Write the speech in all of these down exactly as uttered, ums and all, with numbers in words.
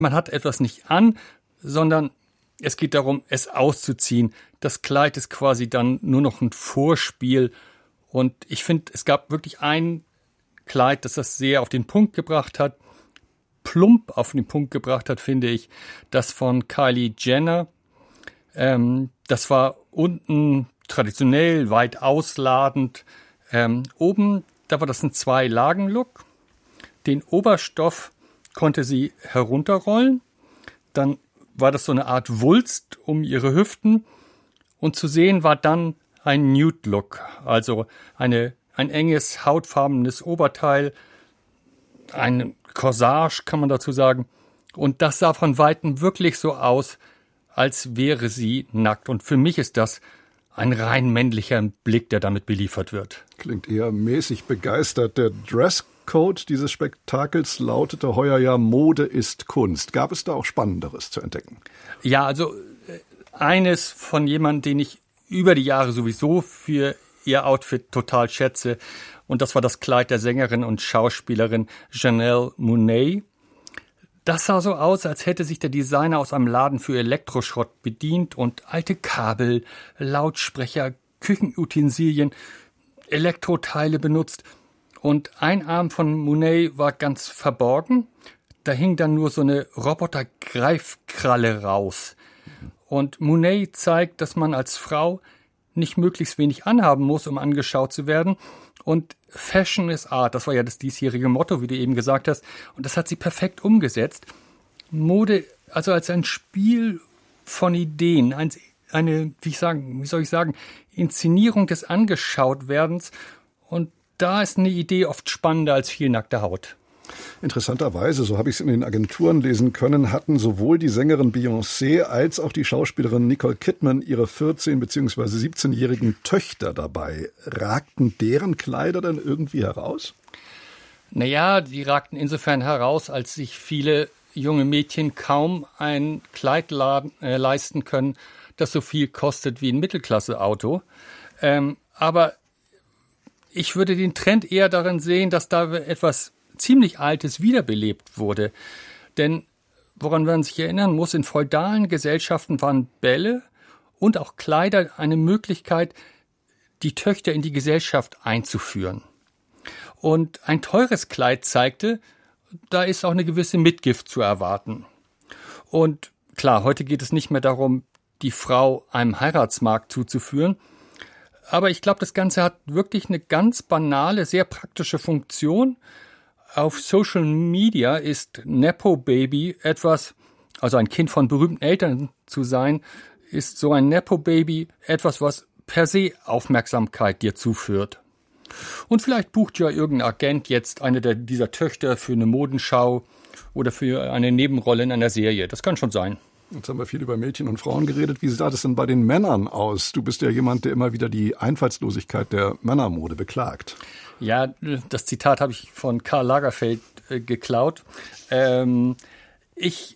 Man hat etwas nicht an, sondern es geht darum, es auszuziehen. Das Kleid ist quasi dann nur noch ein Vorspiel. Und ich finde, es gab wirklich ein Kleid, das das sehr auf den Punkt gebracht hat. Plump auf den Punkt gebracht hat, finde ich. Das von Kylie Jenner. Ähm, das war unten traditionell, weit ausladend. Ähm, oben, da war das ein Zwei-Lagen-Look. Den Oberstoff konnte sie herunterrollen. Dann war das so eine Art Wulst um ihre Hüften. Und zu sehen war dann ein Nude-Look, also eine, ein enges, hautfarbenes Oberteil, ein Corsage, kann man dazu sagen. Und das sah von Weitem wirklich so aus, als wäre sie nackt. Und für mich ist das ein rein männlicher Blick, der damit beliefert wird. Klingt eher mäßig begeistert. Der Dresscode dieses Spektakels lautete heuer ja Mode ist Kunst. Gab es da auch Spannenderes zu entdecken? Ja, also eines von jemandem, den ich über die Jahre sowieso für ihr Outfit total schätze. Und das war das Kleid der Sängerin und Schauspielerin Janelle Monáe. Das sah so aus, als hätte sich der Designer aus einem Laden für Elektroschrott bedient und alte Kabel, Lautsprecher, Küchenutensilien, Elektroteile benutzt. Und ein Arm von Monáe war ganz verborgen. Da hing dann nur so eine Roboter-Greifkralle raus. Und Monáe zeigt, dass man als Frau nicht möglichst wenig anhaben muss, um angeschaut zu werden. Und Fashion is Art, das war ja das diesjährige Motto, wie du eben gesagt hast. Und das hat sie perfekt umgesetzt. Mode, also als ein Spiel von Ideen, ein, eine, wie ich sagen, wie soll ich sagen, Inszenierung des Angeschautwerdens. Und da ist eine Idee oft spannender als viel nackte Haut. Interessanterweise, so habe ich es in den Agenturen lesen können, hatten sowohl die Sängerin Beyoncé als auch die Schauspielerin Nicole Kidman ihre vierzehn- bzw. siebzehnjährigen Töchter dabei. Ragten deren Kleider dann irgendwie heraus? Naja, die ragten insofern heraus, als sich viele junge Mädchen kaum ein Kleid laden, äh, leisten können, das so viel kostet wie ein Mittelklasse-Auto. Ähm, aber ich würde den Trend eher darin sehen, dass da etwas ziemlich Altes wiederbelebt wurde. Denn woran man sich erinnern muss, in feudalen Gesellschaften waren Bälle und auch Kleider eine Möglichkeit, die Töchter in die Gesellschaft einzuführen. Und ein teures Kleid zeigte, da ist auch eine gewisse Mitgift zu erwarten. Und klar, heute geht es nicht mehr darum, die Frau einem Heiratsmarkt zuzuführen. Aber ich glaube, das Ganze hat wirklich eine ganz banale, sehr praktische Funktion. Auf Social Media ist Nepo Baby etwas, also ein Kind von berühmten Eltern zu sein, ist so ein Nepo Baby etwas, was per se Aufmerksamkeit dir zuführt. Und vielleicht bucht ja irgendein Agent jetzt eine der, dieser Töchter für eine Modenschau oder für eine Nebenrolle in einer Serie. Das kann schon sein. Jetzt haben wir viel über Mädchen und Frauen geredet. Wie sah das denn bei den Männern aus? Du bist ja jemand, der immer wieder die Einfallslosigkeit der Männermode beklagt. Ja, das Zitat habe ich von Karl Lagerfeld äh, geklaut. Ähm, ich,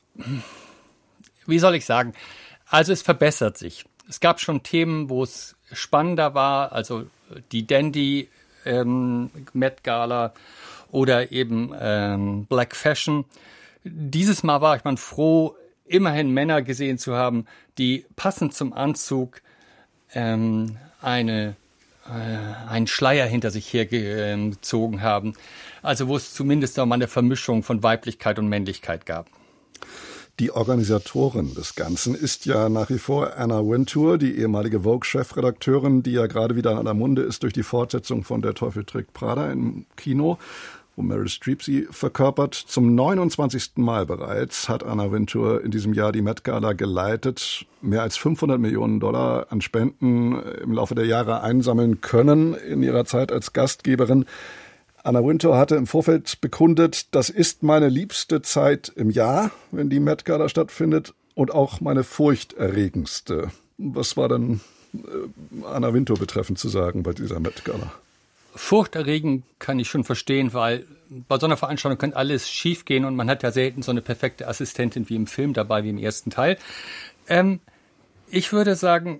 wie soll ich sagen? Also es verbessert sich. Es gab schon Themen, wo es spannender war, also die Dandy ähm, Met Gala oder eben ähm, Black Fashion. Dieses Mal war ich mal froh, immerhin Männer gesehen zu haben, die passend zum Anzug ähm, eine, äh, einen Schleier hinter sich hergezogen haben. Also wo es zumindest auch mal eine Vermischung von Weiblichkeit und Männlichkeit gab. Die Organisatorin des Ganzen ist ja nach wie vor Anna Wintour, die ehemalige Vogue-Chefredakteurin, die ja gerade wieder in aller Munde ist durch die Fortsetzung von Der Teufel trägt Prada im Kino, wo Meryl Streep sie verkörpert. Zum neunundzwanzigsten Mal bereits hat Anna Wintour in diesem Jahr die Met Gala geleitet, mehr als fünfhundert Millionen Dollar an Spenden im Laufe der Jahre einsammeln können in ihrer Zeit als Gastgeberin. Anna Wintour hatte im Vorfeld bekundet, das ist meine liebste Zeit im Jahr, wenn die Met Gala stattfindet, und auch meine furchterregendste. Was war denn äh, Anna Wintour betreffend zu sagen bei dieser Met Gala? Furchterregend kann ich schon verstehen, weil bei so einer Veranstaltung kann alles schiefgehen und man hat ja selten so eine perfekte Assistentin wie im Film dabei, wie im ersten Teil. Ähm, ich würde sagen,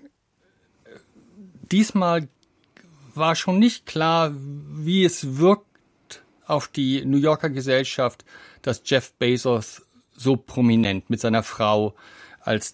diesmal war schon nicht klar, wie es wirkt auf die New Yorker Gesellschaft, dass Jeff Bezos so prominent mit seiner Frau als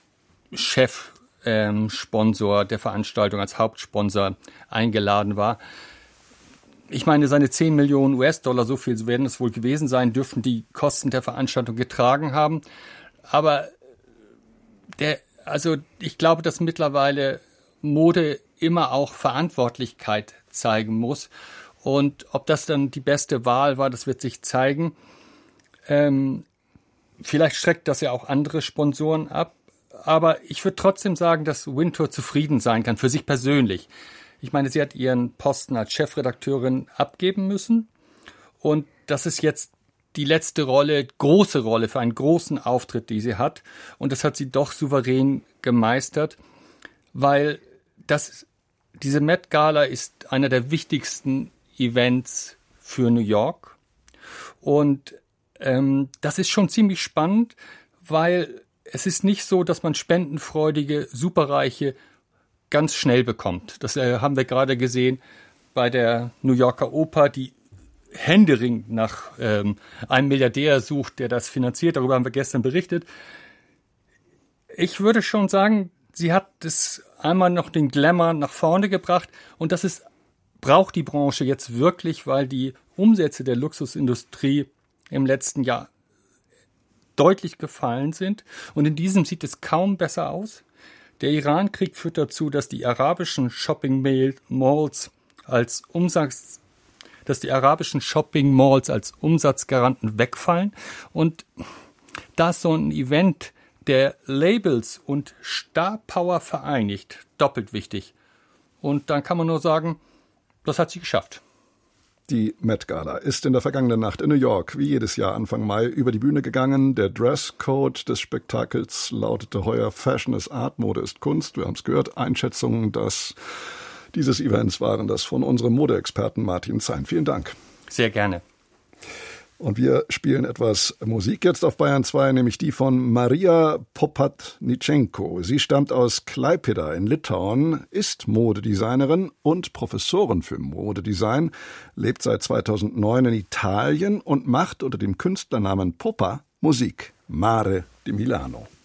Chefsponsor ähm, der Veranstaltung, als Hauptsponsor eingeladen war. Ich meine, seine zehn Millionen U S-Dollar, so viel werden es wohl gewesen sein, dürften die Kosten der Veranstaltung getragen haben. Aber der, also ich glaube, dass mittlerweile Mode immer auch Verantwortlichkeit zeigen muss. Und ob das dann die beste Wahl war, das wird sich zeigen. Ähm, vielleicht schreckt das ja auch andere Sponsoren ab. Aber ich würde trotzdem sagen, dass Wintour zufrieden sein kann, für sich persönlich. Ich meine, sie hat ihren Posten als Chefredakteurin abgeben müssen. Und das ist jetzt die letzte Rolle, große Rolle für einen großen Auftritt, die sie hat. Und das hat sie doch souverän gemeistert, weil das, diese Met Gala ist einer der wichtigsten Events für New York. Und ähm, das ist schon ziemlich spannend, weil es ist nicht so, dass man spendenfreudige, superreiche ganz schnell bekommt. Das äh, haben wir gerade gesehen bei der New Yorker Oper, die händeringend nach ähm, einem Milliardär sucht, der das finanziert. Darüber haben wir gestern berichtet. Ich würde schon sagen, sie hat es einmal noch den Glamour nach vorne gebracht. Und das ist, braucht die Branche jetzt wirklich, weil die Umsätze der Luxusindustrie im letzten Jahr deutlich gefallen sind. Und in diesem sieht es kaum besser aus. Der Iran-Krieg führt dazu, dass die arabischen Shopping-Malls als Umsatz, dass die arabischen Shopping-Malls als Umsatzgaranten wegfallen. Und da ist so ein Event der Labels und Star Power vereinigt, doppelt wichtig. Und dann kann man nur sagen, das hat sie geschafft. Die Met Gala ist in der vergangenen Nacht in New York, wie jedes Jahr Anfang Mai, über die Bühne gegangen. Der Dresscode des Spektakels lautete heuer Fashion is Art, Mode ist Kunst. Wir haben es gehört, Einschätzungen des, dieses Events waren das von unserem Modeexperten Martin Zein. Vielen Dank. Sehr gerne. Und wir spielen etwas Musik jetzt auf Bayern zwei, nämlich die von Maria Popatnichenko. Sie stammt aus Klaipėda in Litauen, ist Modedesignerin und Professorin für Modedesign, lebt seit zweitausendneun in Italien und macht unter dem Künstlernamen Popa Musik. Mare di Milano.